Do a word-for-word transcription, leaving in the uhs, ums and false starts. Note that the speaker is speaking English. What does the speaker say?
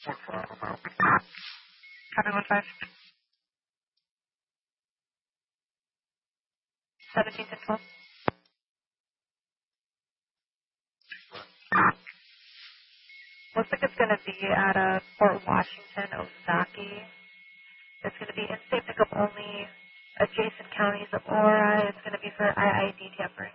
Copy one five. seventeen to twelve. Looks like it's going to be at uh, Fort Washington, Osaki. It's going to be in-state pickup only, adjacent counties of Ora. It's going to be for I I D tampering.